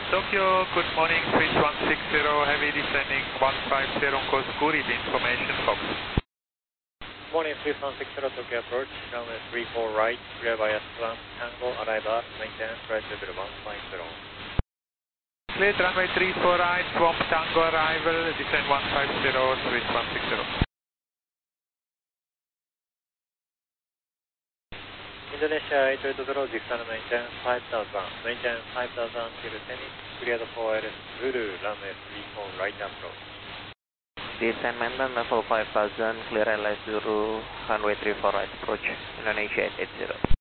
Tokyo, good morning, Swiss 160, heavy descending 150 on course Gurib information, Fox. Morning, Swiss 160, Tokyo approach, runway 34 right, clear by S1, Tango, arrival, maintenance, flight level 150. Cleared runway 34 right, Swamp Tango arrival, descend 150, Swiss 160. Indonesia 880, descend maintenance 5000, maintenance 5000 till Tennis, cleared for LS Zulu, runway 34 right approach. Descend maintenance level 5000, clear LS Zulu, runway 34 right approach, Indonesia 880.